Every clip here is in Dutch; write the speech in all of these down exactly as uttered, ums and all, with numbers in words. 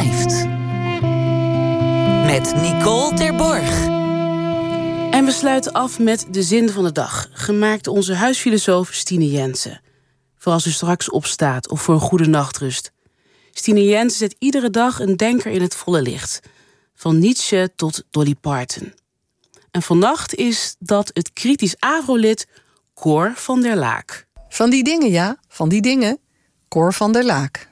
blijft. Met Nicole Terborg. En we sluiten af met de zin van de dag, gemaakt door onze huisfilosoof Stine Jensen. Voor als u straks opstaat of voor een goede nachtrust. Stine Jensen zet iedere dag een denker in het volle licht. Van Nietzsche tot Dolly Parton. En vannacht is dat het kritisch Avro-lid Cor van der Laak. Van die dingen, ja, van die dingen. Cor van der Laak.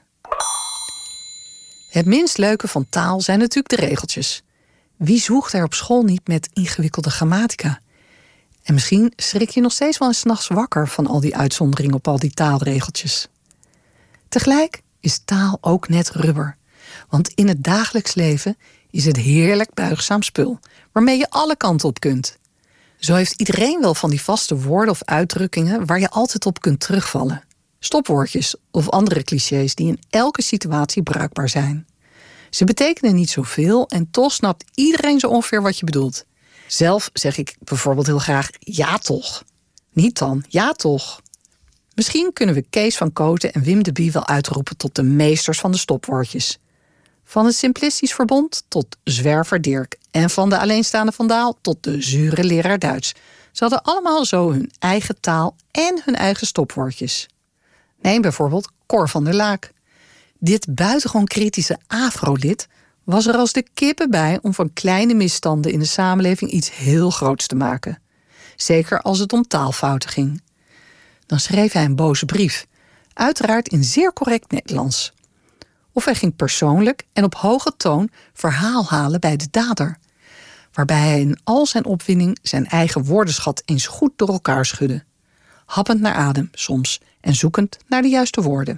Het minst leuke van taal zijn natuurlijk de regeltjes. Wie zwoegt er op school niet met ingewikkelde grammatica? En misschien schrik je nog steeds wel eens 's nachts wakker van al die uitzonderingen op al die taalregeltjes. Tegelijk is taal ook net rubber. Want in het dagelijks leven is het heerlijk buigzaam spul, waarmee je alle kanten op kunt. Zo heeft iedereen wel van die vaste woorden of uitdrukkingen waar je altijd op kunt terugvallen. Stopwoordjes of andere clichés die in elke situatie bruikbaar zijn. Ze betekenen niet zoveel en toch snapt iedereen zo ongeveer wat je bedoelt. Zelf zeg ik bijvoorbeeld heel graag ja toch. Niet dan, ja toch. Misschien kunnen we Kees van Kooten en Wim de Bie wel uitroepen tot de meesters van de stopwoordjes. Van het Simplistisch Verbond tot Zwerver Dirk. En van de alleenstaande Van Daal tot de zure leraar Duits. Ze hadden allemaal zo hun eigen taal en hun eigen stopwoordjes. Neem bijvoorbeeld Cor van der Laak. Dit buitengewoon kritische Afro-lid was er als de kippen bij om van kleine misstanden in de samenleving iets heel groots te maken. Zeker als het om taalfouten ging. Dan schreef hij een boze brief, uiteraard in zeer correct Nederlands. Of hij ging persoonlijk en op hoge toon verhaal halen bij de dader, waarbij hij in al zijn opwinding zijn eigen woordenschat eens goed door elkaar schudde. Happend naar adem soms en zoekend naar de juiste woorden.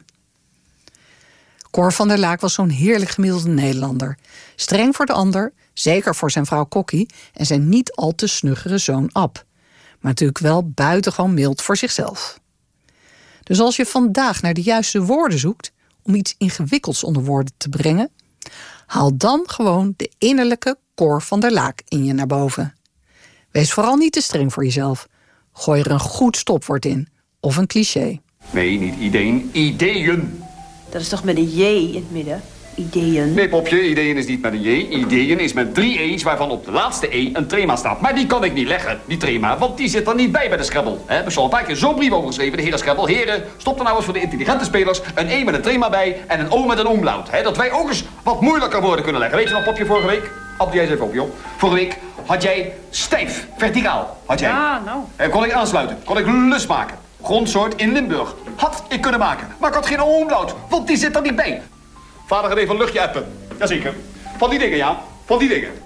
Cor van der Laak was zo'n heerlijk gemiddelde Nederlander. Streng voor de ander, zeker voor zijn vrouw Kokkie en zijn niet al te snuggere zoon Ab. Maar natuurlijk wel buitengewoon mild voor zichzelf. Dus als je vandaag naar de juiste woorden zoekt om iets ingewikkelds onder woorden te brengen, haal dan gewoon de innerlijke Cor van der Laak in je naar boven. Wees vooral niet te streng voor jezelf. Gooi er een goed stopwoord in of een cliché. Nee, niet ideeën, ideeën. Dat is toch met een J in het midden? Ideeën. Nee, popje, ideeën is niet met een J. Ideeën is met drie E's, waarvan op de laatste E een trema staat. Maar die kan ik niet leggen, die trema, want die zit er niet bij bij de Scrabble. We hebben al een paar keer zo'n brief over geschreven, de heren Scrabble. Heren, stop er nou eens voor de intelligente spelers een E met een trema bij en een O met een omlaut. Hè? Dat wij ook eens wat moeilijker woorden kunnen leggen. Weet je nog, popje, vorige week? Ab, jij eens even op, joh. Vorige week had jij stijf, verticaal, had jij. Ja, nou. En kon ik aansluiten, kon ik lus maken. Grondsoort in Limburg. Had ik kunnen maken. Maar ik had geen omlaut, want die zit er niet bij. Vader gaat even een luchtje appen. Jazeker. Van die dingen, ja. Van die dingen.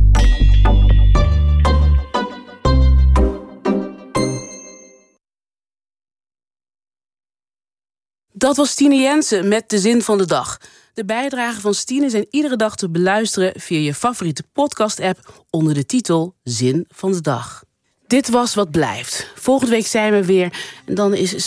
Dat was Stine Jensen met de zin van de dag. De bijdragen van Stine zijn iedere dag te beluisteren via je favoriete podcast-app onder de titel Zin van de Dag. Dit was Wat Blijft. Volgende week zijn we weer en dan is